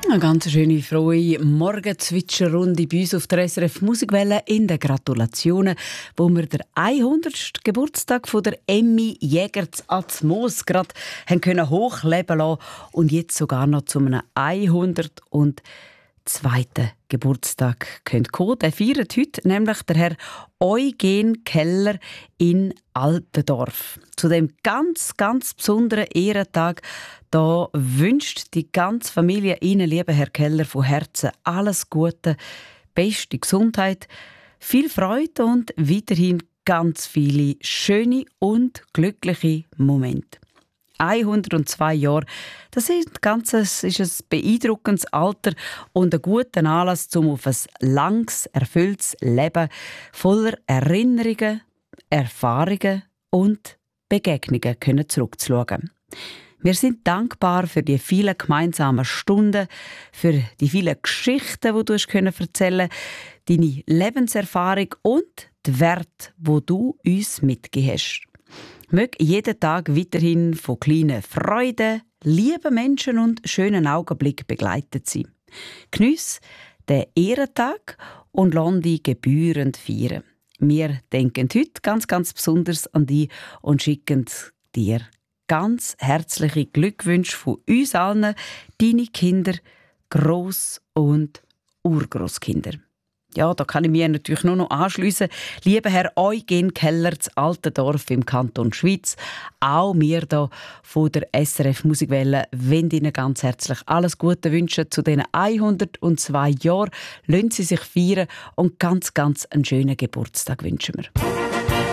Eine ganz schöne, frohe Morgenzwitscherrunde bei uns auf der SRF Musikwelle in den Gratulationen, wo wir den 100. Geburtstag von der Emmy Jäger zu Atmos gerade hochleben lassen und jetzt sogar noch zu einem 102. Geburtstag kommen. Der feiert heute nämlich der Herr Eugen Keller in Altendorf. Zu dem ganz, ganz besonderen Ehrentag da wünscht die ganze Familie Ihnen, lieber Herr Keller, von Herzen alles Gute, beste Gesundheit, viel Freude und weiterhin ganz viele schöne und glückliche Momente. 102 Jahre, das ist ein beeindruckendes Alter und ein guter Anlass, um auf ein langes, erfülltes Leben voller Erinnerungen, Erfahrungen und Begegnungen zurückzuschauen. Wir sind dankbar für die vielen gemeinsamen Stunden, für die vielen Geschichten, die du erzählen konntest, deine Lebenserfahrung und die Werte, die du uns mitgegeben hast. Möge jeden Tag weiterhin von kleinen Freuden, lieben Menschen und schönen Augenblicken begleitet sein. Geniess den Ehrentag und lass dich gebührend feiern. Wir denken heute ganz, ganz besonders an dich und schicken dir ganz herzliche Glückwünsche von uns allen, deine Kinder, Gross- und Urgroßkinder. Ja, da kann ich mich natürlich nur noch anschliessen. Lieber Herr Eugen Keller, das Altendorf im Kanton Schwyz, auch wir hier von der SRF Musikwelle wollen Ihnen ganz herzlich alles Gute wünschen zu diesen 102 Jahren. Lassen Sie sich feiern und ganz, ganz einen schönen Geburtstag wünschen wir.